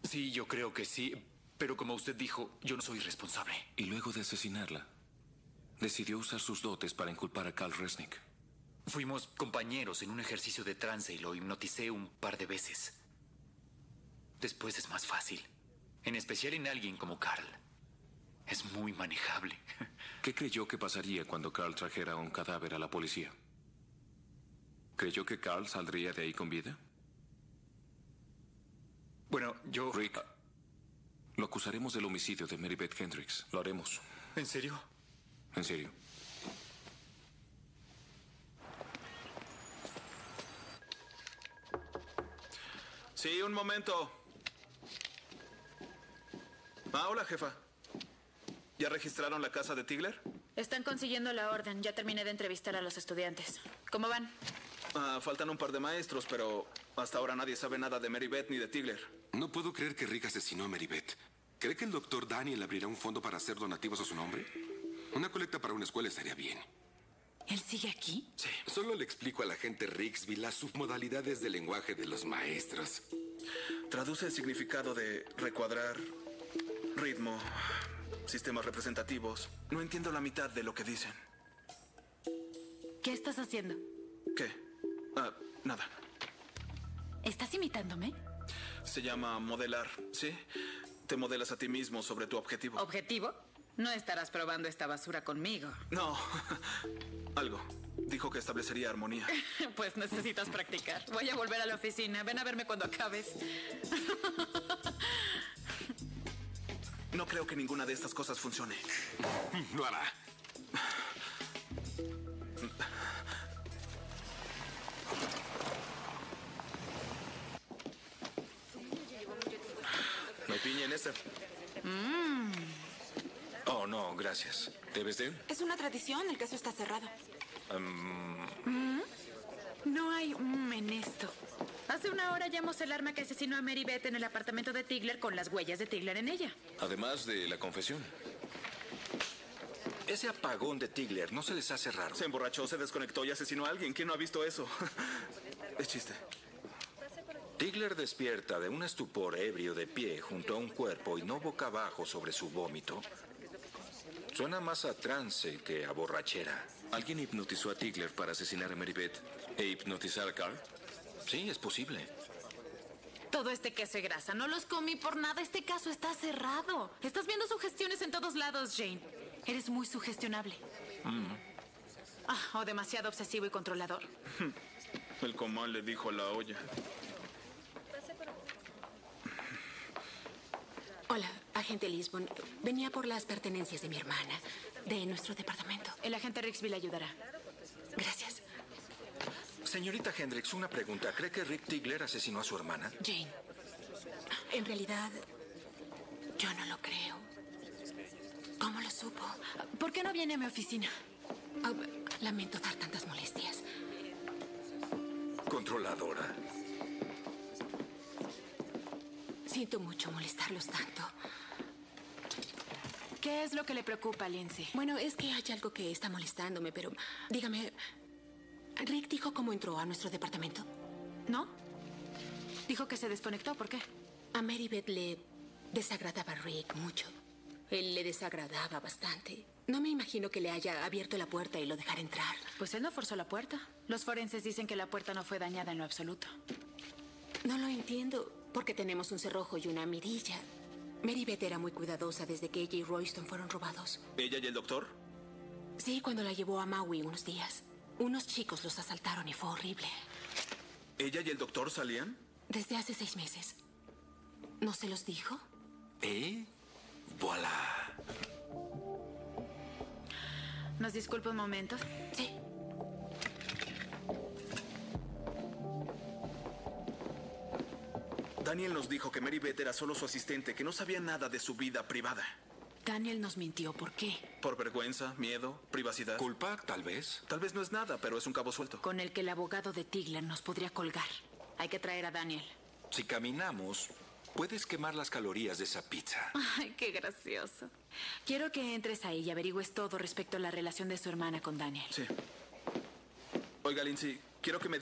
Sí, yo creo que sí. Pero como usted dijo, yo no soy responsable. Y luego de asesinarla, decidió usar sus dotes para inculpar a Carl Resnick. Fuimos compañeros en un ejercicio de trance y lo hipnoticé un par de veces. Después es más fácil. En especial en alguien como Carl. Es muy manejable. ¿Qué creyó que pasaría cuando Carl trajera un cadáver a la policía? ¿Creyó que Carl saldría de ahí con vida? Bueno, yo... Rick, lo acusaremos del homicidio de Mary Beth Hendricks. Lo haremos. ¿En serio? En serio. Sí, un momento. Hola, jefa. ¿Ya registraron la casa de Tigler? Están consiguiendo la orden. Ya terminé de entrevistar a los estudiantes. ¿Cómo van? Faltan un par de maestros, pero hasta ahora nadie sabe nada de Mary Beth ni de Tigler. No puedo creer que Rick asesinó a Mary Beth. ¿Cree que el doctor Daniel abrirá un fondo para hacer donativos a su nombre? Una colecta para una escuela estaría bien. ¿Él sigue aquí? Sí. Solo le explico a la gente Rigsby las submodalidades del lenguaje de los maestros. Traduce el significado de recuadrar, ritmo, sistemas representativos. No entiendo la mitad de lo que dicen. ¿Qué estás haciendo? ¿Qué? Nada. ¿Estás imitándome? Se llama modelar, ¿sí? Te modelas a ti mismo sobre tu objetivo. ¿Objetivo? No estarás probando esta basura conmigo. No. Algo. Dijo que establecería armonía. Pues necesitas practicar. Voy a volver a la oficina. Ven a verme cuando acabes. No creo que ninguna de estas cosas funcione. Lo hará. No hay piña en esta. Oh, no, gracias. ¿Debes de? Es una tradición, el caso está cerrado. No hay en esto. Hace una hora hallamos el arma que asesinó a Mary Beth en el apartamento de Tigler con las huellas de Tigler en ella. Además de la confesión. Ese apagón de Tigler no se les hace raro. Se emborrachó, se desconectó y asesinó a alguien. ¿Quién no ha visto eso? Es chiste. Tigler despierta de un estupor ebrio de pie junto a un cuerpo y no boca abajo sobre su vómito. Suena más a trance que a borrachera. ¿Alguien hipnotizó a Tigler para asesinar a Mary Beth e hipnotizar a Carl? Sí, es posible. Todo este queso y grasa. No los comí por nada. Este caso está cerrado. Estás viendo sugestiones en todos lados, Jane. Eres muy sugestionable. O demasiado obsesivo y controlador. El comal le dijo a la olla. Hola, agente Lisbon. Venía por las pertenencias de mi hermana, de nuestro departamento. El agente Rigsby le ayudará. Gracias. Señorita Hendricks, una pregunta. ¿Cree que Rick Tigler asesinó a su hermana? Jane, en realidad, yo no lo creo. ¿Cómo lo supo? ¿Por qué no viene a mi oficina? Lamento dar tantas molestias. Controladora. Siento mucho molestarlos tanto. ¿Qué es lo que le preocupa, Lindsay? Bueno, es que hay algo que está molestándome, pero dígame, ¿Rick dijo cómo entró a nuestro departamento? ¿No? Dijo que se desconectó. ¿Por qué? A Mary Beth le desagradaba a Rick mucho. Él le desagradaba bastante. No me imagino que le haya abierto la puerta y lo dejara entrar. Pues él no forzó la puerta. Los forenses dicen que la puerta no fue dañada en lo absoluto. No lo entiendo, porque tenemos un cerrojo y una mirilla. Mary Beth era muy cuidadosa desde que ella y Royston fueron robados. ¿Ella y el doctor? Sí, cuando la llevó a Maui unos días. Unos chicos los asaltaron y fue horrible. ¿Ella y el doctor salían? Desde hace 6 meses. ¿No se los dijo? ¡Voilà! ¿Nos disculpa un momento? Sí. Daniel nos dijo que Mary Beth era solo su asistente, que no sabía nada de su vida privada. Daniel nos mintió. ¿Por qué? ¿Por vergüenza, miedo, privacidad? ¿Culpa? Tal vez. Tal vez no es nada, pero es un cabo suelto. Con el que el abogado de Tigler nos podría colgar. Hay que traer a Daniel. Si caminamos, puedes quemar las calorías de esa pizza. Ay, qué gracioso. Quiero que entres ahí y averigües todo respecto a la relación de su hermana con Daniel. Sí. Oiga, Lindsay, quiero que me